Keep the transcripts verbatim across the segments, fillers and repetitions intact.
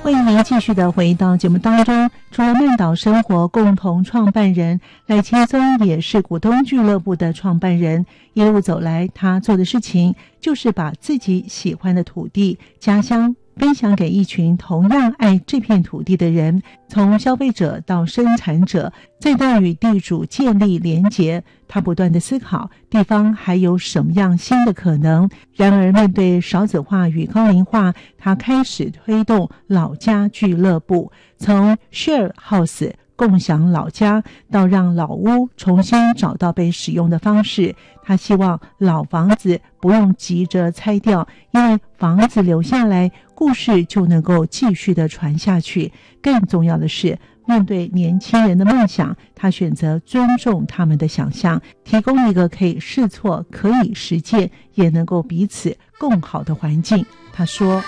欢迎您继续的回到节目当中。除了曼岛生活共同创办人赖千松也是股东俱乐部的创办人，一路走来他做的事情就是把自己喜欢的土地家乡分享给一群同样爱这片土地的人，从消费者到生产者，再到与地主建立连结。他不断地思考地方还有什么样新的可能。然而面对少子化与高龄化，他开始推动老家俱乐部，从 share house共享老家到让老屋重新找到被使用的方式。他希望老房子不用急着拆掉，因为房子留下来，故事就能够继续的传下去。更重要的是，面对年轻人的梦想，他选择尊重他们的想象，提供一个可以试错、可以实践，也能够彼此共好的环境。他说，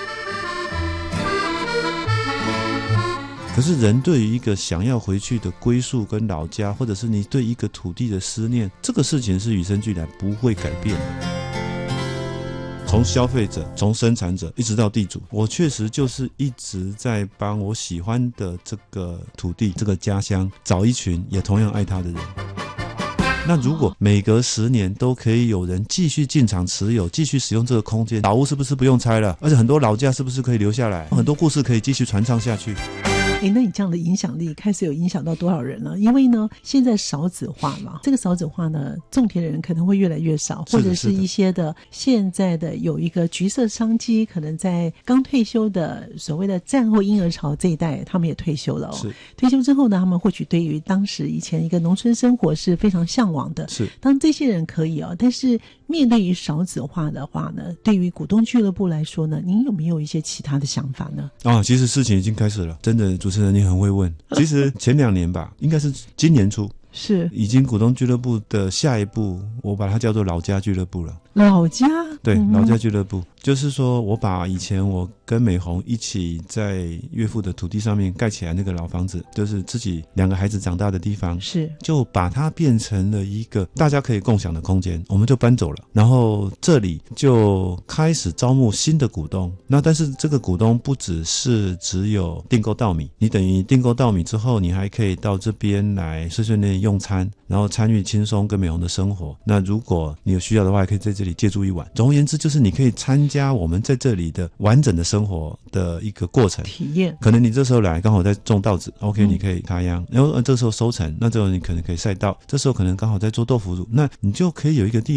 可是人对于一个想要回去的归宿跟老家，或者是你对一个土地的思念，这个事情是与生俱来，不会改变的。从消费者，从生产者一直到地主，我确实就是一直在帮我喜欢的这个土地、这个家乡找一群也同样爱他的人。那如果每隔十年都可以有人继续进场持有，继续使用这个空间，老屋是不是不用拆了？而且很多老家是不是可以留下来？很多故事可以继续传唱下去。 诶，那你这样的影响力开始有影响到多少人呢？因为呢，现在少子化嘛，这个少子化呢，种田的人可能会越来越少，或者是一些的现在的有一个橘色商机，可能在刚退休的所谓的战后婴儿潮这一代，他们也退休了哦。 是退休之后呢，他们或许对于当时以前一个农村生活是非常向往的。 是， 当这些人可以哦，但是面对于少子化的话呢，对于股东俱乐部来说呢，您有没有一些其他的想法呢？ 啊，其实事情已经开始了，真的，主持人你很会问。其实前两年吧，应该是今年初， 是已经股东俱乐部的下一步，我把它叫做老家俱乐部了。 老家， 对， 嗯、 老家俱乐部就是说我把以前我跟美红一起在岳父的土地上面盖起来那个老房子，就是自己两个孩子长大的地方， 是就把它变成了一个大家可以共享的空间，我们就搬走了。然后这里就开始招募新的股东，那但是这个股东不只是只有订购稻米，你等于订购稻米之后，你还可以到这边来碎碎念用餐，然后参与轻松跟美红的生活。那如果你有需要的话，可以在这里借住一晚。总而言之，就是你可以参加我们在这里的完整的生活的一个过程体验。 可能你这时候来刚好在种稻子 OK、嗯、你可以插秧，然后这时候收成，那这时候你可能可以晒稻，这时候可能刚好在做豆腐乳，那你就可以有一个地